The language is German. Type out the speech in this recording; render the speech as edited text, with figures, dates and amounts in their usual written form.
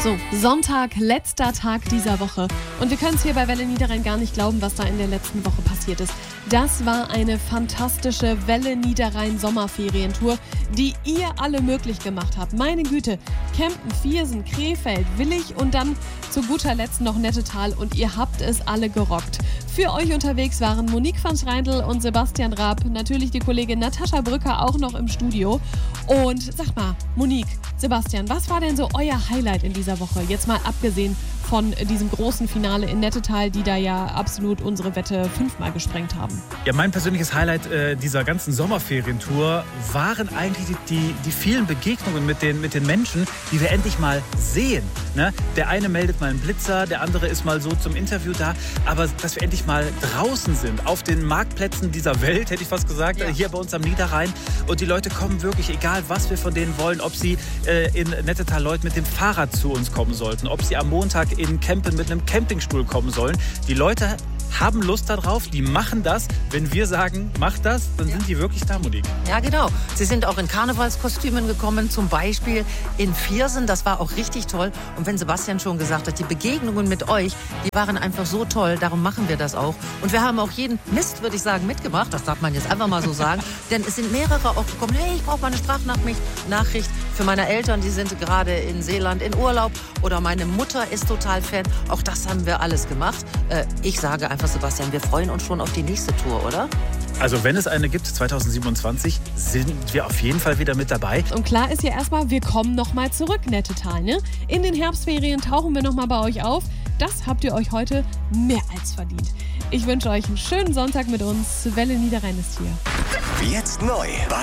So, Sonntag, letzter Tag dieser Woche. Und wir können es hier bei Welle Niederrhein gar nicht glauben, was da in der letzten Woche passiert ist. Das war eine fantastische Welle Niederrhein Sommerferientour, die ihr alle möglich gemacht habt. Meine Güte, Kempten, Viersen, Krefeld, Willich und dann zu guter Letzt noch Nettetal und ihr habt es alle gerockt. Für euch unterwegs waren Monique van Schreindl und Sebastian Raab, natürlich die Kollegin Natascha Brücker auch noch im Studio. Und sag mal, Monique, Sebastian, was war denn so euer Highlight in dieser Woche? Jetzt mal abgesehen von diesem großen Finale in Nettetal, die da ja absolut unsere Wette 5-mal gesprengt haben. Ja, mein persönliches Highlight dieser ganzen Sommerferientour waren eigentlich die vielen Begegnungen mit den Menschen, die wir endlich mal sehen. Ne? Der eine meldet mal einen Blitzer, der andere ist mal so zum Interview da. Aber dass wir endlich mal draußen sind, auf den Marktplätzen dieser Welt, hätte ich fast gesagt, hier bei uns am Niederrhein. Und die Leute kommen wirklich, egal was wir von denen wollen, ob sie in Nettetal Leute mit dem Fahrrad zu uns kommen sollten, ob sie am Montag in Kempen mit einem Campingstuhl kommen sollen. Die Leute haben Lust darauf, die machen das. Wenn wir sagen, mach das, dann sind die wirklich da, Monique. Ja, genau. Sie sind auch in Karnevalskostümen gekommen, zum Beispiel in Viersen. Das war auch richtig toll. Und wenn Sebastian schon gesagt hat, die Begegnungen mit euch, die waren einfach so toll. Darum machen wir das auch. Und wir haben auch jeden Mist, würde ich sagen, mitgebracht. Das darf man jetzt einfach mal so sagen. Denn es sind mehrere auch gekommen. Hey, ich brauche mal eine Sprachnachricht für meine Eltern. Die sind gerade in Seeland in Urlaub. Oder meine Mutter ist total Fan. Auch das haben wir alles gemacht. Ich sage einfach, Sebastian, wir freuen uns schon auf die nächste Tour, oder? Also wenn es eine gibt, 2027, sind wir auf jeden Fall wieder mit dabei. Und klar ist ja erstmal, wir kommen nochmal zurück, Nettetal, ne? In den Herbstferien tauchen wir nochmal bei euch auf. Das habt ihr euch heute mehr als verdient. Ich wünsche euch einen schönen Sonntag mit uns. Welle Niederrhein ist hier. Jetzt neu bei